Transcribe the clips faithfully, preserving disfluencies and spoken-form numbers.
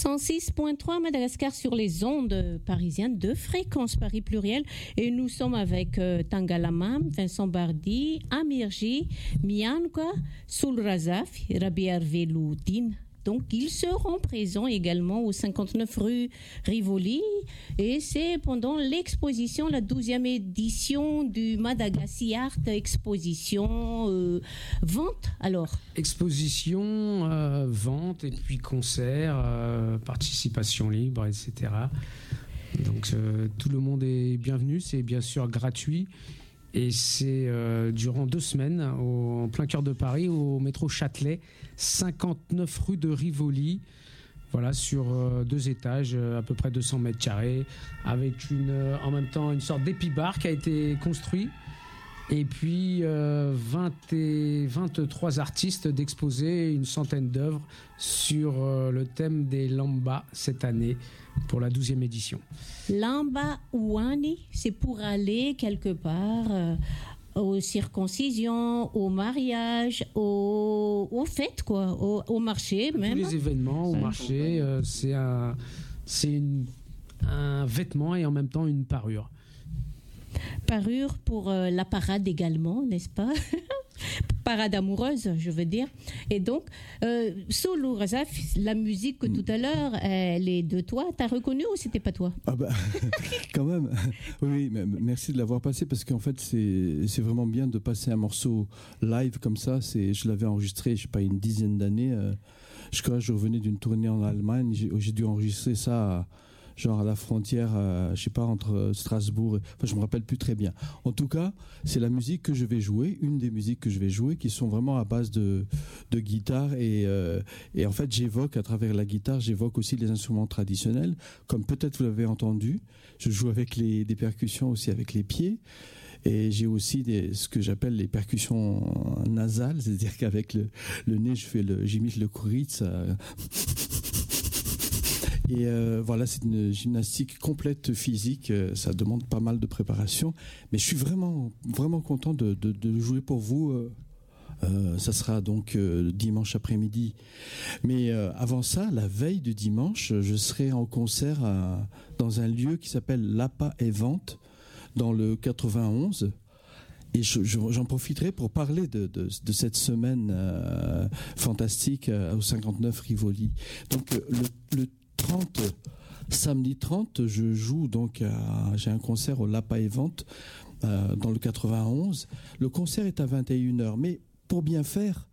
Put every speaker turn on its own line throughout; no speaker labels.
cent six virgule trois Madagascar sur les ondes parisiennes de Fréquence Paris Pluriel. Et nous sommes avec euh, Tangalamam, Vincent Bardi, Amirji, Mianka, Soulrazaf, Rabia Veloudine. Donc, ils seront présents également au cinquante-neuf rue Rivoli. Et c'est pendant l'exposition, la douzième édition du Madagassi Art Exposition euh, Vente, alors
Exposition, euh, vente, et puis concert, euh, participation libre, et cetera. Donc, euh, tout le monde est bienvenu. C'est bien sûr gratuit. Et c'est euh, durant deux semaines, au, en plein cœur de Paris, au métro Châtelet, cinquante-neuf rue de Rivoli, voilà, sur euh, deux étages, euh, à peu près deux cents mètres carrés, avec une, euh, en même temps une sorte d'épibar qui a été construit. Et puis euh, vingt et vingt-trois artistes d'exposer une centaine d'œuvres sur euh, le thème des Lamba cette année pour la douzième édition.
Lamba Ouani, c'est pour aller quelque part euh, aux circoncisions, au mariage, aux, aux fêtes, quoi, au, au marché même.
Tous les événements, au marché, euh, c'est, un, c'est une, un vêtement et en même temps une parure.
Parure pour euh, la parade également, n'est-ce pas? Parade amoureuse, je veux dire. Et donc, euh, Soulou Razaf, la musique que tout à l'heure, elle est de toi. T'as reconnu ou c'était pas toi?
Ah bah, quand même. Oui, mais merci de l'avoir passé parce qu'en fait, c'est, c'est vraiment bien de passer un morceau live comme ça. C'est, je l'avais enregistré, je sais pas, une dizaine d'années. Euh, je crois que je revenais d'une tournée en Allemagne. J'ai, j'ai dû enregistrer ça à, genre à la frontière, euh, je sais pas, entre Strasbourg, et, enfin je me rappelle plus très bien. En tout cas, c'est la musique que je vais jouer, une des musiques que je vais jouer, qui sont vraiment à base de, de guitare et, euh, et en fait j'évoque à travers la guitare, j'évoque aussi les instruments traditionnels, comme peut-être vous l'avez entendu. Je joue avec les, des percussions aussi avec les pieds. Et j'ai aussi des, ce que j'appelle les percussions nasales, c'est-à-dire qu'avec le, le nez, je fais le, j'imite le kuritz. Euh, Et euh, voilà, c'est une gymnastique complète physique. Ça demande pas mal de préparation, mais je suis vraiment, vraiment content de, de, de jouer pour vous. Euh, ça sera donc euh, dimanche après-midi. Mais euh, avant ça, la veille du dimanche, je serai en concert à, dans un lieu qui s'appelle Lapa et Vente, dans le quatre-vingt-onze. Et je, je, j'en profiterai pour parler de, de, de cette semaine euh, fantastique euh, au cinquante-neuf Rivoli. Donc euh, le, le trente, samedi trente, je joue donc à, j'ai un concert au Lapa et Vente euh, dans le quatre-vingt-onze. Le concert est à vingt et une heures, mais pour bien faire,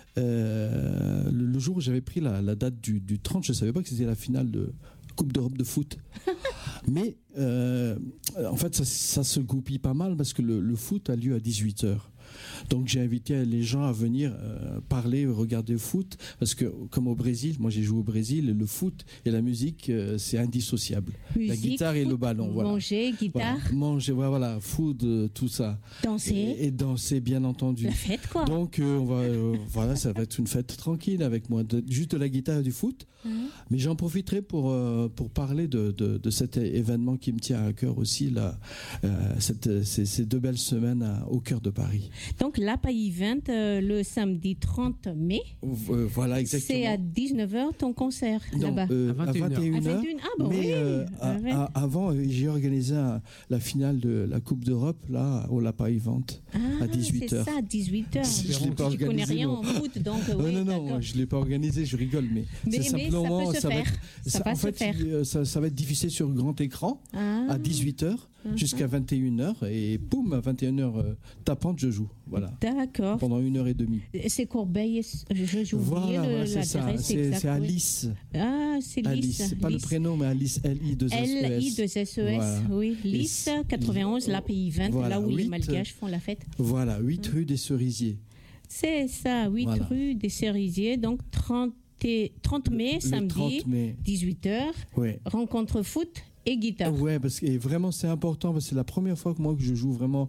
euh, le, le jour où j'avais pris la, la date du, du trente, je ne savais pas que c'était la finale de Coupe d'Europe de foot. Mais euh, en fait, ça, ça se goupille pas mal parce que le, le foot a lieu à dix-huit heures. Donc j'ai invité les gens à venir euh, parler, regarder le foot, parce que comme au Brésil, moi j'ai joué au Brésil, le foot et la musique euh, c'est indissociable.
Musique,
la guitare et
foot,
le ballon, voilà.
Manger, guitare,
voilà. manger, voilà, foot, euh, tout ça.
Danser
et, et danser, bien entendu.
La fête, quoi.
Donc euh, on va, euh, voilà, ça va être une fête tranquille avec moi, de, juste de la guitare et du foot. Mmh. Mais j'en profiterai pour euh, pour parler de, de de cet événement qui me tient à cœur aussi, là, euh, cette, ces, ces deux belles semaines à, au cœur de Paris.
Donc Lapa Event euh, le samedi trente mai.
Euh, voilà, exactement.
C'est à dix-neuf heures ton concert
non,
là-bas.
Euh, à vingt et une heures.
Ah bon,
mais
oui.
euh, à, à, avant, j'ai organisé un, la finale de la Coupe d'Europe là au Lapa Event
ah,
à dix-huit heures.
C'est ça, dix-huit heures.
Je l'ai pas organisé.
Tu connais rien en foot, donc.
Euh,
oui,
non, non,
d'accord.
moi, je l'ai pas organisé. Je rigole, mais,
mais
c'est
mais
simplement
ça, peut se
ça va
faire.
être,
ça
ça,
va
en
se
fait,
faire.
il, ça, ça va être diffusé sur grand écran
ah.
à dix-huit heures. Uh-huh. Jusqu'à vingt et une heures et boum, à vingt et une heures euh, tapante, je joue. Voilà.
D'accord.
Pendant une heure et demie.
C'est Corbeil, je joue
voilà,
le,
ouais, c'est ça. C'est, c'est Alice.
Ah, c'est Lys.
Alice. C'est pas
Lys.
le prénom, mais Alice, L I deux S E S.
L I deux S E S, voilà. Oui. Lys, quatre-vingt-onze, Lapa Event, voilà, là où huit, les Malgaches font la fête.
Voilà, huit rue des Cerisiers.
C'est ça, huit voilà. rue des Cerisiers, donc trente, trente mai, le samedi, trente mai. dix-huit heures, ouais. Rencontre foot et guitare.
Ouais, parce que et vraiment c'est important parce que c'est la première fois que moi que je joue vraiment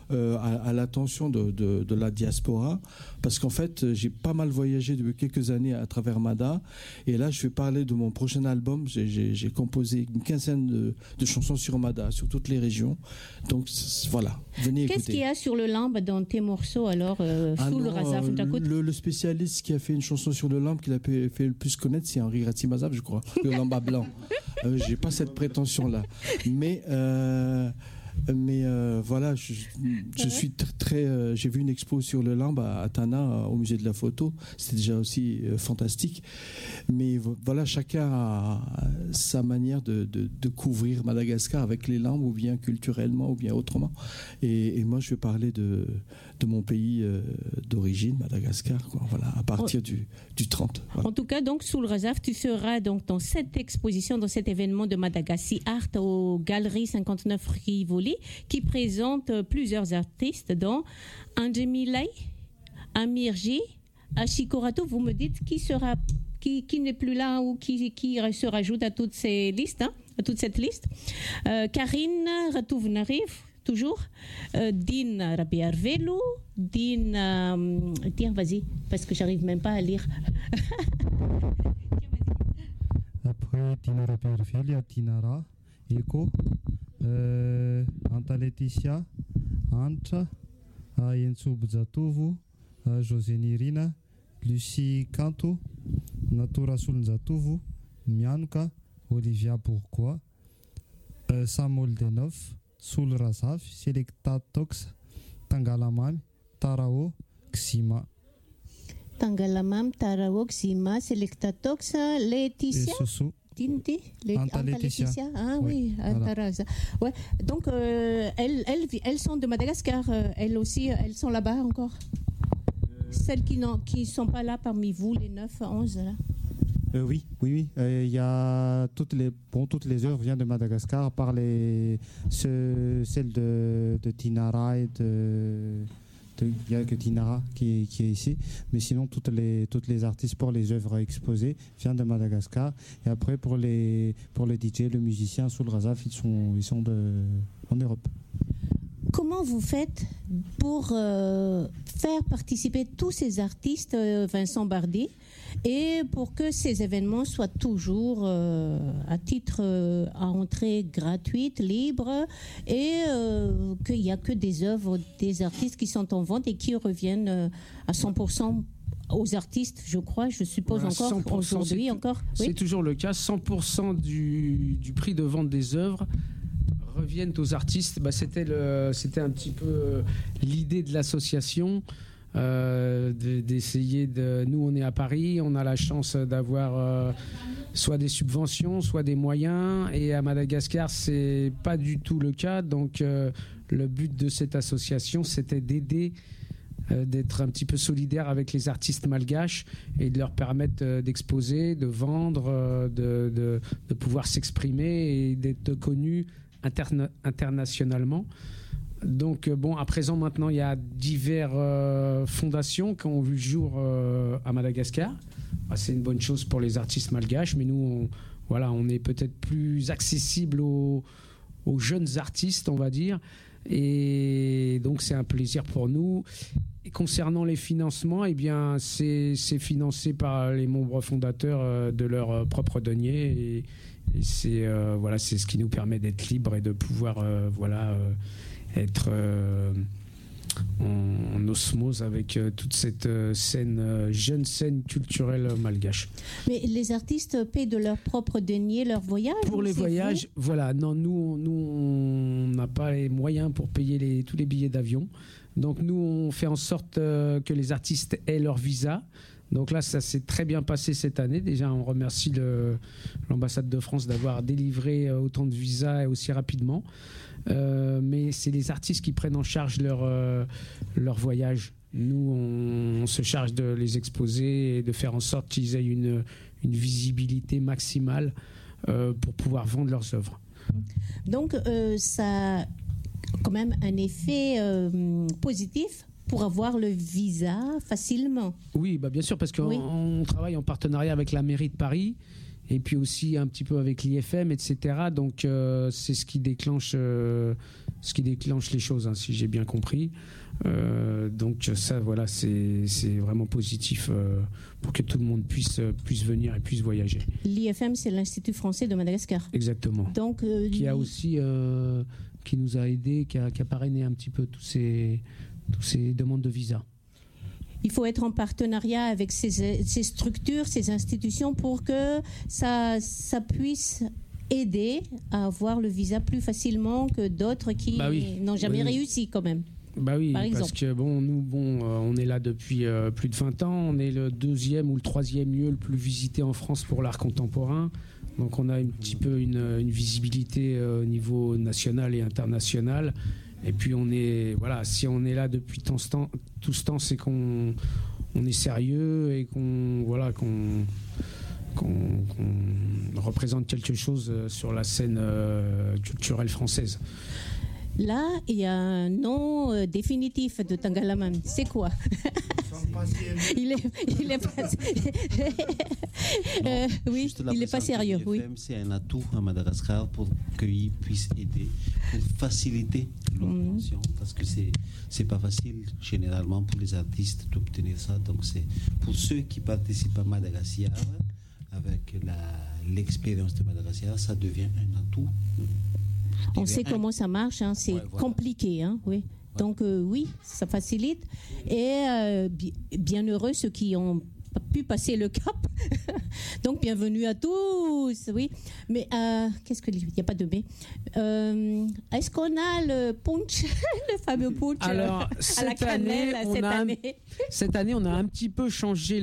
euh, à, à l'attention de, de, de la diaspora, parce qu'en fait, j'ai pas mal voyagé depuis quelques années à travers Mada, et là, je vais parler de mon prochain album. J'ai, j'ai, j'ai composé une quinzaine de, de chansons sur Mada, sur toutes les régions. Donc voilà, venez écouter.
Qu'est-ce qu'il y a sur le lambe dans tes morceaux alors, euh,
ah
sous
non,
le Razaf
euh, le, le spécialiste qui a fait une chanson sur le lambe, qui l'a fait, fait le plus connaître, c'est Henri Ratimazab, je crois, le lamba blanc. Euh, j'ai pas cette prétention-là, mais euh, mais euh, voilà, je, je ouais. suis très, très euh, j'ai vu une expo sur le lambe à, à Tana, euh, au musée de la photo. C'était déjà aussi euh, fantastique. Mais voilà, chacun a sa manière de, de, de couvrir Madagascar avec les lambes, ou bien culturellement, ou bien autrement. Et, et moi, je vais parler de de mon pays euh, d'origine, Madagascar, quoi, voilà, à partir du, du trente. Voilà.
En tout cas, donc, sous le Razaf, tu seras donc dans cette exposition, dans cet événement de Madagascar Art aux Galeries cinquante-neuf Rivoli, qui présente plusieurs artistes, dont Anjemilay, Amirji, Ashikorato. Vous me dites qui sera, qui, qui n'est plus là ou qui, qui se rajoute à toutes ces listes, hein, à toute cette liste. Euh, Karine Ratouvnariv, toujours, euh, Din Rabi Arvelou, Din, euh, tiens, vas-y, parce que j'arrive même pas à lire.
Après Din Rabi Arvelou, il y a Dinara, Eko, euh, Anta Laetitia, Antra, Yensu Bzatovu, José Nirina, Lucie Kanto, Natura Sulnzatovu, Mianka, Olivia Bourgois, euh, Samuel Denov, Soul Razaf, Selecta Tox, Tangalamam, Tarao, Xima.
Tangalamam, Tarao, Xima, Selecta Tox, Laetitia. Tinti,
Anta Laetitia.
Ah oui, oui, Antaraza. Ouais. Donc, euh, elles, elles, elles sont de Madagascar. Euh, elles aussi, elles sont là-bas encore. Euh... Celles qui ne sont pas là parmi vous, les neuf, onze là.
Euh, oui, oui, oui. Il euh, y a toutes les, bon, toutes les œuvres viennent de Madagascar, à part les, ce, celles de, de Tinara et de, il n'y a que Tinara qui, qui est ici, mais sinon toutes les, toutes les artistes pour les œuvres exposées viennent de Madagascar. Et après pour les, pour le D J, le musicien Soul Razaf, ils sont, ils sont de, en Europe.
Comment vous faites pour euh, faire participer tous ces artistes, euh, Vincent Bardi, et pour que ces événements soient toujours euh, à titre euh, à entrée gratuite, libre, et euh, qu'il n'y a que des œuvres des artistes qui sont en vente et qui reviennent euh, à cent pour cent aux artistes, je crois, je suppose voilà, encore aujourd'hui
c'est,
encore.
C'est
oui
toujours le cas, cent pour cent du, du prix de vente des œuvres reviennent aux artistes. Bah, c'était, le, c'était un petit peu l'idée de l'association. Euh, de, d'essayer de... Nous, on est à Paris, on a la chance d'avoir euh, soit des subventions, soit des moyens, et à Madagascar, c'est pas du tout le cas. Donc, euh, le but de cette association, c'était d'aider, euh, d'être un petit peu solidaire avec les artistes malgaches et de leur permettre euh, d'exposer, de vendre, euh, de, de, de pouvoir s'exprimer et d'être connus interna- internationalement. Donc, bon, à présent, maintenant, il y a diverses euh, fondations qui ont vu le jour euh, à Madagascar. Bah, c'est une bonne chose pour les artistes malgaches, mais nous, on, voilà, on est peut-être plus accessible aux, aux jeunes artistes, on va dire. Et donc, c'est un plaisir pour nous. Et concernant les financements, eh bien, c'est, c'est financé par les membres fondateurs euh, de leur propre denier. Et, et c'est, euh, voilà, c'est ce qui nous permet d'être libres et de pouvoir, euh, voilà... Euh, être euh, en, en osmose avec euh, toute cette euh, scène, euh, jeune scène culturelle malgache.
Mais les artistes paient de leur propre denier leur voyage?
Pour les voyages, vous voilà. Non, nous, nous on n'a pas les moyens pour payer les, tous les billets d'avion. Donc nous, on fait en sorte euh, que les artistes aient leur visa. Donc là, ça s'est très bien passé cette année. Déjà, on remercie le, l'ambassade de France d'avoir délivré autant de visas et aussi rapidement. Euh, mais c'est les artistes qui prennent en charge leur, euh, leur voyage. Nous, on, on se charge de les exposer et de faire en sorte qu'ils aient une, une visibilité maximale euh, pour pouvoir vendre leurs œuvres.
Donc, euh, ça a quand même un effet euh, positif pour avoir le visa facilement.
Oui, bah bien sûr, parce qu'on oui. on travaille en partenariat avec la mairie de Paris et puis aussi un petit peu avec l'I F M, et cetera. Donc, euh, c'est ce qui déclenche euh, ce qui déclenche les choses, hein, si j'ai bien compris. Euh, donc ça, voilà, c'est, c'est vraiment positif euh, pour que tout le monde puisse, puisse venir et puisse voyager.
L'I F M, c'est l'Institut français de Madagascar.
Exactement.
Donc, euh,
qui a aussi, euh, qui nous a aidés, qui a, qui a parrainé un petit peu tous ces, tous ces demandes de visa.
Il faut être en partenariat avec ces, ces structures, ces institutions pour que ça, ça puisse aider à avoir le visa plus facilement que d'autres qui
bah oui.
n'ont jamais
oui.
réussi quand même.
Bah oui,
Par
parce que bon, nous, bon, euh, on est là depuis euh, plus de vingt ans. On est le deuxième ou le troisième lieu le plus visité en France pour l'art contemporain. Donc on a un petit peu une, une visibilité euh, au niveau national et international. Et puis on est, voilà, si on est là depuis tout ce temps, tout ce temps, c'est qu'on on est sérieux et qu'on, voilà, qu'on, qu'on, qu'on représente quelque chose sur la scène euh, culturelle française.
Là, il y a un nom euh, définitif de Tangalamam. C'est quoi? il est, il est pas, euh, oui, il n'est pas sérieux. Oui.
C'est un atout à Madagascar pour qu'il puisse aider, pour faciliter l'obtention, mmh. parce que c'est c'est pas facile généralement pour les artistes d'obtenir ça. Donc c'est pour ceux qui participent à Madagascar avec la, l'expérience de Madagascar, ça devient un atout.
On sait comment ça marche, hein, c'est ouais, voilà. compliqué, hein, oui. Ouais. Donc euh, oui, ça facilite. Et euh, bi- bien heureux ceux qui ont pu passer le cap. Donc bienvenue à tous, oui. Mais euh, qu'est-ce que il n'y a pas de mais. Euh, est-ce qu'on a le punch, le fameux punch
Alors,
à la cannelle
année,
cette
a,
année
Cette année, on a un petit peu changé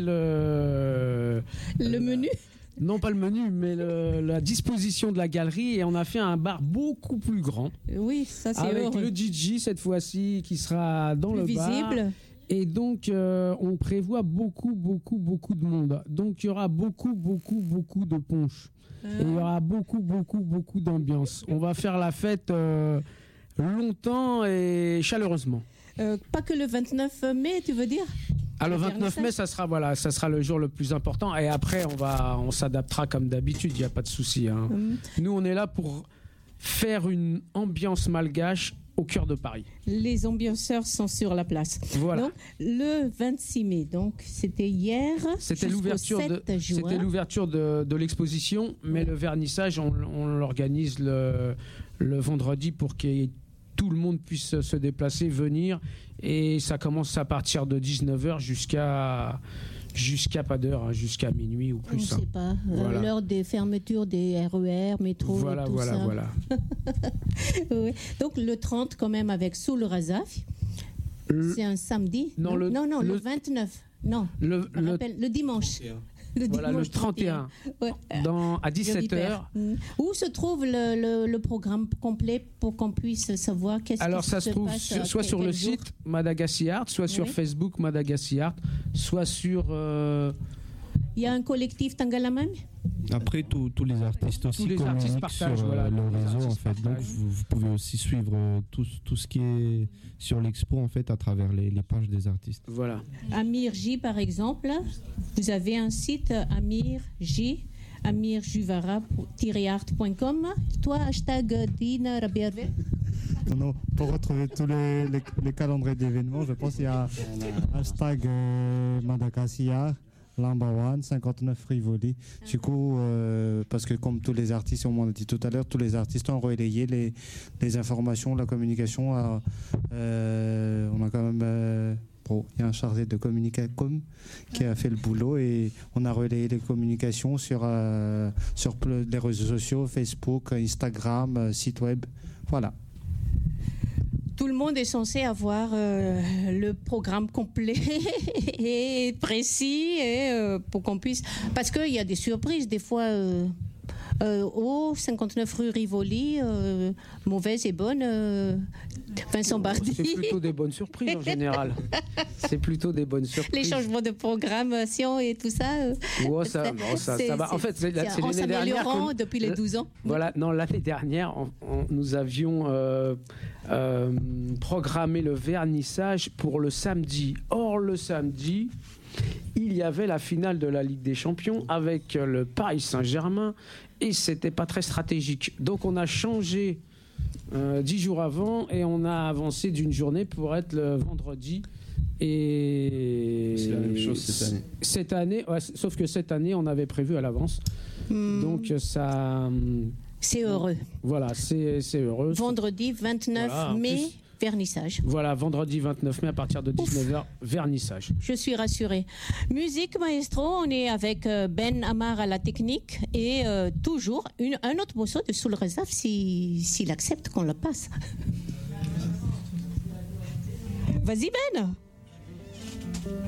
le
le menu.
Non, pas le menu, mais le, la disposition de la galerie, et on a fait un bar beaucoup plus grand.
Oui, ça c'est
avec
heureux.
le D J cette fois-ci qui sera dans
plus
le
visible.
bar. Et donc, euh, on prévoit beaucoup, beaucoup, beaucoup de monde. Donc, il y aura beaucoup, beaucoup, beaucoup de punch. Ah. Et il y aura beaucoup, beaucoup, beaucoup d'ambiance. On va faire la fête euh, longtemps et chaleureusement.
Euh, pas que le vingt-neuf mai, tu veux dire ?
Ah, le vingt-neuf mai, ça sera, voilà, ça sera le jour le plus important. Et après, on, va, on s'adaptera comme d'habitude, il n'y a pas de souci. Hein. Mmh. Nous, on est là pour faire une ambiance malgache au cœur de Paris.
Les ambianceurs sont sur la place.
Voilà.
Donc, le vingt-six mai, donc c'était hier.
C'était l'ouverture, de, c'était l'ouverture de, de l'exposition, mais le vernissage, on, on l'organise le, le vendredi pour qu'il y ait tout le monde puisse se déplacer, venir, et ça commence à partir de dix-neuf heures jusqu'à jusqu'à pas d'heure, jusqu'à minuit ou plus.
On ne sait pas, voilà. L'heure des fermetures des R E R, métro,
voilà,
et tout
voilà,
ça.
Voilà,
oui. Donc le trente quand même avec Soul Razaf, le... c'est un samedi.
Non,
non,
le,
non, non,
le...
le vingt-neuf, non,
le,
le... Rappelle, le dimanche. Le,
voilà, le trente et un, ouais. Dans, à dix-sept heures.
Mmh. Où se trouve le, le, le programme complet pour qu'on puisse savoir qu'est-ce
Alors,
qui
ça
se,
se trouve
passe
sur, soit
quel,
sur
quel
le
jour.
site Madagassi Art, soit oui. sur Facebook Madagassi Art, soit sur... Euh...
Il y a un collectif Tangalamam.
Après, tous les artistes aussi
les
communiquent
artistes partagent,
sur
voilà,
le réseau, en fait.
Partagent.
Donc, vous, vous pouvez aussi suivre euh, tout, tout ce qui est sur l'expo, en fait, à travers les, les pages des artistes.
Voilà.
Amir J, par exemple, vous avez un site Amir J, amir juvara tiret art point com. Toi, hashtag Dina Rabiarve.
Non, non, pour retrouver tous les, les, les calendriers d'événements, je pense qu'il y a hashtag euh, Madagassi Art. Number one, cinquante-neuf Rivoli. Du coup, euh, parce que comme tous les artistes, on l'a dit tout à l'heure, tous les artistes ont relayé les, les informations, la communication. À, euh, on a quand même, euh, bon, il y a un chargé de communication qui a fait le boulot et on a relayé les communications sur, euh, sur les réseaux sociaux, Facebook, Instagram, euh, site web. Voilà.
Tout le monde est censé avoir euh, le programme complet et précis et, euh, pour qu'on puisse... Parce qu'il y a des surprises, des fois... Euh, euh, au cinquante-neuf rue Rivoli, euh, mauvaise et bonne, euh, Vincent Bardi.
C'est plutôt des bonnes surprises en général. C'est plutôt des bonnes surprises.
Les changements de programmation et tout ça. Euh,
oh, ça, non, ça, ça va. En fait, c'est, c'est, c'est
en
l'année dernière.
Que, depuis les douze ans.
Voilà, non, l'année dernière, on, on, nous avions euh, euh, programmé le vernissage pour le samedi. Or, le samedi, il y avait la finale de la Ligue des Champions avec le Paris Saint-Germain et c'était pas très stratégique. Donc, on a changé euh, dix jours avant, et on a avancé d'une journée pour être le vendredi. Et
c'est la même chose cette année.
Cette année, ouais, sauf que cette année, on avait prévu à l'avance. Mmh. Donc ça.
C'est heureux.
Voilà, c'est, c'est heureux.
Vendredi vingt-neuf voilà, mai, plus, vernissage.
Voilà, vendredi vingt-neuf mai à partir de dix-neuf heures, vernissage.
Je suis rassurée. Musique, maestro, on est avec Ben Amar à la technique et euh, toujours une, un autre morceau de Soul Rezaf si, s'il accepte qu'on le passe. Vas-y Ben. On l'entend pas ?